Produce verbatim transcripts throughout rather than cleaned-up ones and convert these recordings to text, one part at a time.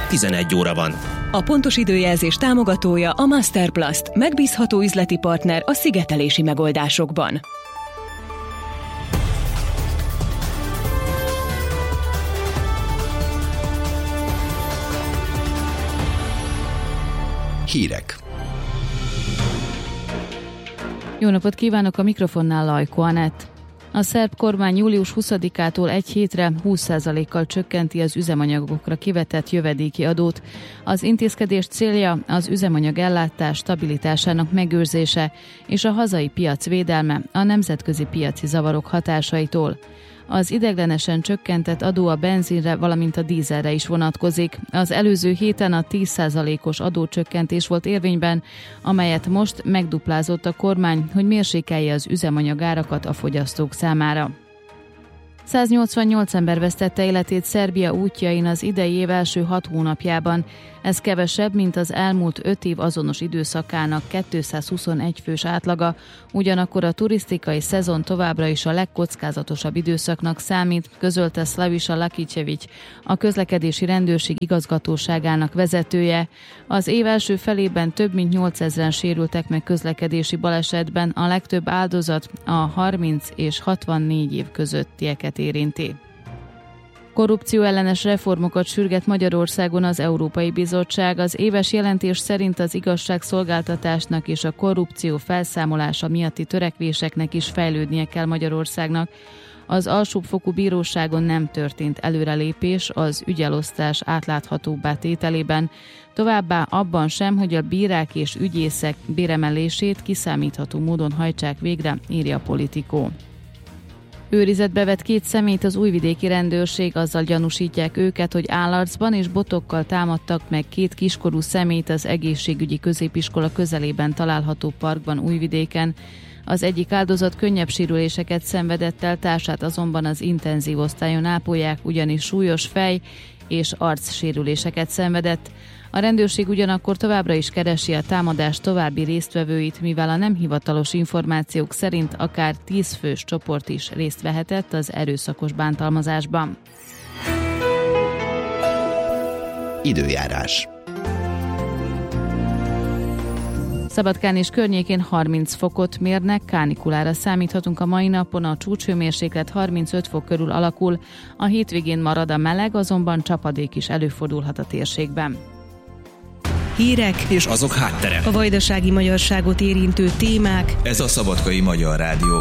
tizenegy óra van. A pontos időjelzés támogatója a Masterplast, megbízható üzleti partner a szigetelési megoldásokban. Hírek. Jó napot kívánok, a mikrofonnál Lajko Anett. A szerb kormány július huszadikától egy hétre húsz százalékkal csökkenti az üzemanyagokra kivetett jövedéki adót. Az intézkedés célja az üzemanyag ellátás stabilitásának megőrzése és a hazai piac védelme a nemzetközi piaci zavarok hatásaitól. Az ideiglenesen csökkentett adó a benzinre, valamint a dízelre is vonatkozik. Az előző héten a tíz százalékos adócsökkentés volt érvényben, amelyet most megduplázott a kormány, hogy mérsékelje az üzemanyagárakat a fogyasztók számára. száznyolcvannyolc ember vesztette életét Szerbia útjain az idei év első hat hónapjában. Ez kevesebb, mint az elmúlt öt év azonos időszakának kétszázhuszonegy fős átlaga, ugyanakkor a turisztikai szezon továbbra is a legkockázatosabb időszaknak számít, közölte Slaviša Lakićević, a közlekedési rendőrség igazgatóságának vezetője. Az év első felében több mint nyolcezren sérültek meg közlekedési balesetben, a legtöbb áldozat a harminc és hatvannégy év közöttieket érinti. Korrupcióellenes reformokat sürget Magyarországon az Európai Bizottság. Az éves jelentés szerint az igazságszolgáltatásnak és a korrupció felszámolása miatti törekvéseknek is fejlődnie kell Magyarországnak. Az alsóbbfokú bíróságon nem történt előrelépés az ügyelosztás átláthatóbbá tételében, továbbá abban sem, hogy a bírák és ügyészek béremelését kiszámítható módon hajtsák végre, írja a Politico. Őrizetbe vett két személyt az újvidéki rendőrség, azzal gyanúsítják őket, hogy állarcban és botokkal támadtak meg két kiskorú személyt az egészségügyi középiskola közelében található parkban Újvidéken. Az egyik áldozat könnyebb sérüléseket szenvedett el, társát azonban az intenzív osztályon ápolják, ugyanis súlyos fej- és arcsérüléseket szenvedett. A rendőrség ugyanakkor továbbra is keresi a támadás további résztvevőit, mivel a nem hivatalos információk szerint akár tíz fős csoport is részt vehetett az erőszakos bántalmazásban. Időjárás. Szabadkán és környékén harminc fokot mérnek, kánikulára számíthatunk a mai napon, a csúcshőmérséklet harmincöt fok körül alakul, a hétvégén marad a meleg, azonban csapadék is előfordulhat a térségben. Hírek és azok háttere. A vajdasági magyarságot érintő témák. Ez a Szabadkai Magyar Rádió.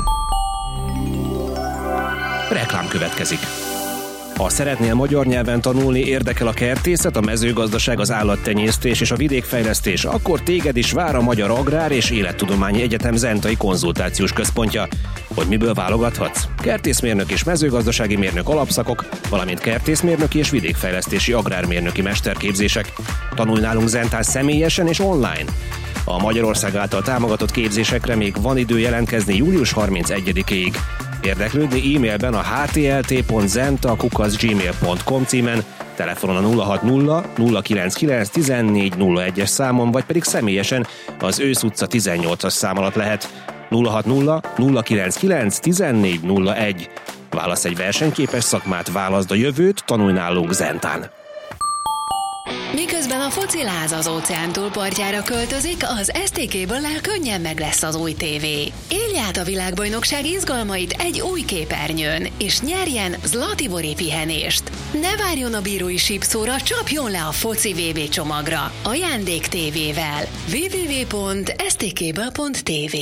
Reklám következik. Ha szeretnél magyar nyelven tanulni, érdekel a kertészet, a mezőgazdaság, az állattenyésztés és a vidékfejlesztés, akkor téged is vár a Magyar Agrár és Élettudományi Egyetem Zentai Konzultációs Központja. Hogy miből válogathatsz? Kertészmérnök és mezőgazdasági mérnök alapszakok, valamint kertészmérnöki és vidékfejlesztési agrármérnöki mesterképzések. Tanulj nálunk Zentán személyesen és online. A Magyarország által támogatott képzésekre még van idő jelentkezni július harmincegyedikéig. Érdeklődni e-mailben a h t l t pont zenta kukac gmail pont com címen, telefonon a nulla hat nulla nulla kilenc kilenc tizennégy nulla egyes számon, vagy pedig személyesen az Ősz utca tizennyolcas szám alatt lehet. nulla hat nulla nulla kilenc kilenc tizennégy nulla egy. Válasz egy versenyképes szakmát, válaszd a jövőt, tanulj nálunk Zentán. Miközben a fociláz az óceán túlpartjára költözik, az es té Cable-lel könnyen meg lesz az új tévé. Élj át a világbajnokság izgalmait egy új képernyőn, és nyerjen Zlatibori pihenést. Ne várjon a bírói sípszóra, csapjon le a foci vé bé csomagra. Ajándék tévével. double-u double-u double-u pont es té cable pont t v.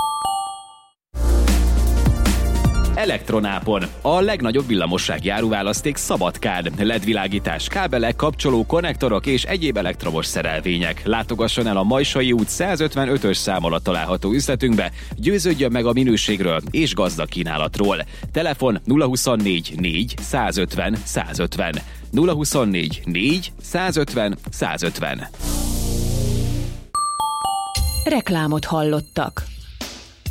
Elektronápon. A legnagyobb villamossági áruválaszték Szabadkán. el é dé világítás, kábelek, kapcsoló, konnektorok és egyéb elektromos szerelvények. Látogasson el a Majsai út százötvenötös szám alatt található üzletünkbe, győződjön meg a minőségről és gazdag kínálatról. Telefon nulla huszonnégy négy százötven százötven. nulla huszonnégy négy százötven százötven. Reklámot hallottak.